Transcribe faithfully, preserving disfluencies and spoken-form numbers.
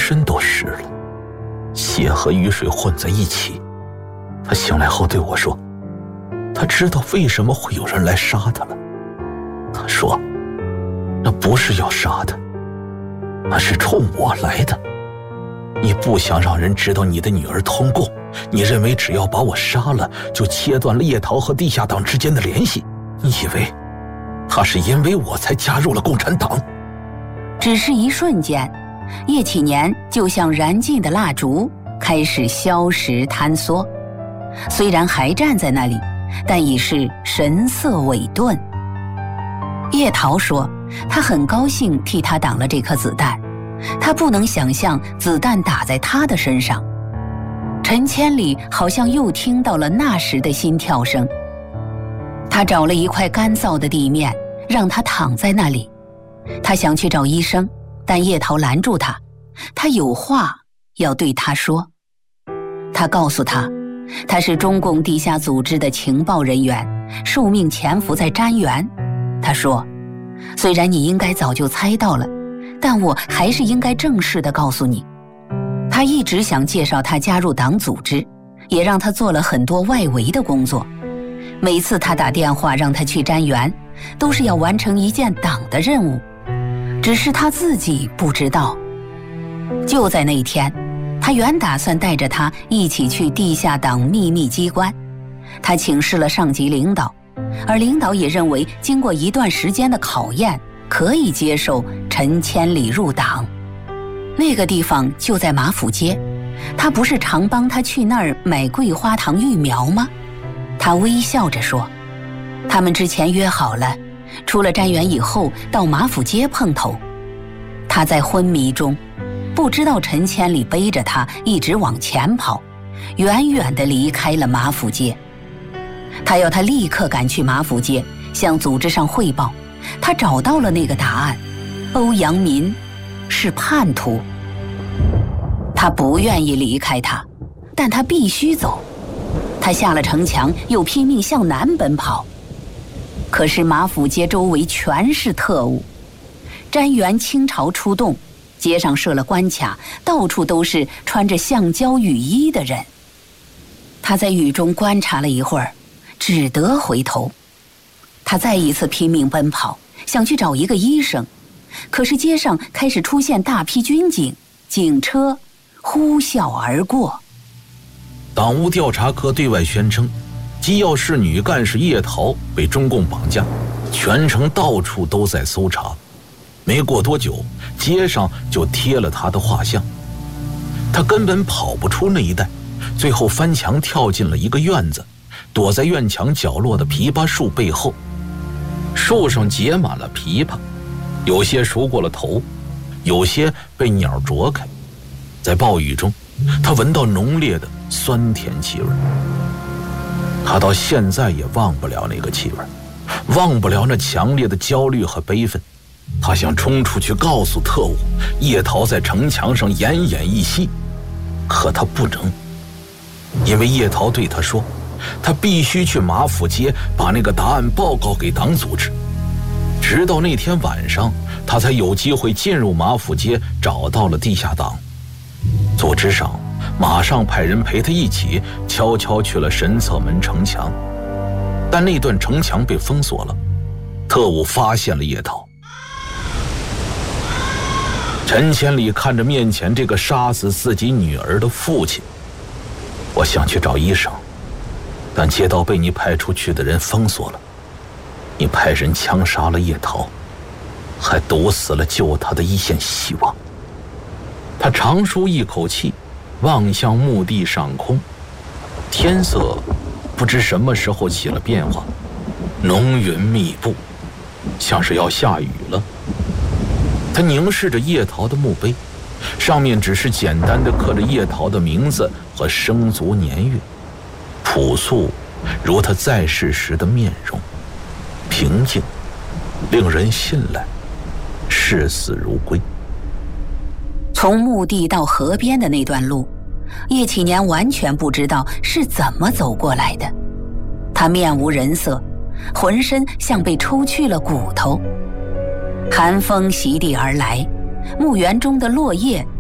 身都湿了，血和雨水混在一起。他醒来后对我说，他知道为什么会有人来杀他了。他说，那不是要杀他，那是冲我来的。你不想让人知道你的女儿通共，你认为只要把我杀了，就切断了叶桃和地下党之间的联系。你以为他是因为我才加入了共产党？ 只是一瞬间，叶启年就像燃尽的蜡烛，开始消失坍缩。虽然还站在那里，但已是神色萎顿。叶桃说，他很高兴替他挡了这颗子弹，他不能想象子弹打在他的身上。陈千里好像又听到了那时的心跳声。他找了一块干燥的地面，让他躺在那里。他想去找医生，但叶桃拦住他，他有话要对他说。他告诉他，他是中共地下组织的情报人员，受命潜伏在瞻园。他说，虽然你应该早就猜到了，但我还是应该正式地告诉你。他一直想介绍他加入党组织，也让他做了很多外围的工作。每次他打电话让他去瞻园，都是要完成一件党的任务，只是他自己不知道。就在那天，他原打算带着他一起去地下党秘密机关。他请示了上级领导，而领导也认为经过一段时间的考验，可以接受陈千里入党。那个地方就在马府街，他不是常帮他去那儿买桂花糖育苗吗？他微笑着说，他们之前约好了，出了瞻园以后到马府街碰头。他在昏迷中，不知道陈千里背着他一直往前跑，远远地离开了马府街。他要他立刻赶去马府街，向组织上汇报。他找到了那个答案，欧阳民是叛徒。他不愿意离开他，但他必须走。他下了城墙，又拼命向南奔跑。可是马府街周围全是特务，瞻园倾巢出动，街上设了关卡，到处都是穿着橡胶雨衣的人。他在雨中观察了一会儿，只得回头。他再一次拼命奔跑，想去找一个医生，可是街上开始出现大批军警，警车呼啸而过。 党务调查科对外宣称，机要室女干事叶桃被中共绑架，全城到处都在搜查。没过多久，街上就贴了他的画像。他根本跑不出那一带，最后翻墙跳进了一个院子，躲在院墙角落的枇杷树背后。树上结满了枇杷，有些熟过了头，有些被鸟啄开。在暴雨中，他闻到浓烈的酸甜气味。他到现在也忘不了那个气味，忘不了那强烈的焦虑和悲愤。他想冲出去告诉特务，叶桃在城墙上奄奄一息，可他不能，因为叶桃对他说，他必须去马府街把那个答案报告给党组织。直到那天晚上，他才有机会进入马府街，找到了地下党。组织上马上派人陪他一起悄悄去了神策门城墙，但那段城墙被封锁了。特务发现了叶桃。陈千里看着面前这个杀死自己女儿的父亲，我想去找医生，但街道被你派出去的人封锁了。你派人枪杀了叶桃，还堵死了救他的一线希望。他长舒一口气，望向墓地上空，天色不知什么时候起了变化，浓云密布，像是要下雨了。他凝视着叶桃的墓碑，上面只是简单的刻着叶桃的名字和生卒年月，朴素如他在世时的面容，平静，令人信赖，视死如归。 从墓地到河边的那段路，叶启年完全不知道是怎么走过来的。他面无人色，浑身像被抽去了骨头。寒风袭地而来，墓园中的落叶